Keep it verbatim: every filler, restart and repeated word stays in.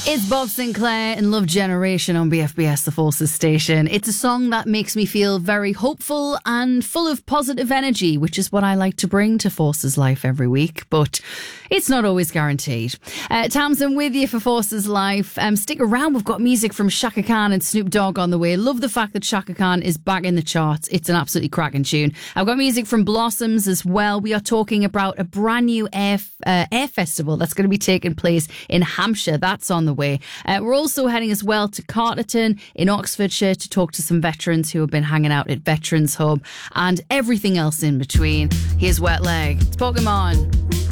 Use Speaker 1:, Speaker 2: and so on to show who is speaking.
Speaker 1: It's Bob Sinclair and Love Generation on B F B S, the Forces station. It's a song that makes me feel very hopeful and full of positive energy, which is what I like to bring to Forces Life every week, but it's not always guaranteed. Uh, Tamsin with you for Forces Life. Um, stick around, we've got music from Chaka Khan and Snoop Dogg on the way. Love the fact that Chaka Khan is back in the charts. It's an absolutely cracking tune. I've got music from Blossoms as well. We are talking about a brand new air, uh, air festival that's going to be taking place in Hampshire. That's on the way. Uh, we're also heading as well to Carterton in Oxfordshire to talk to some veterans who have been hanging out at Veterans Hub and everything else in between. Here's Wet Leg. It's Pokemon.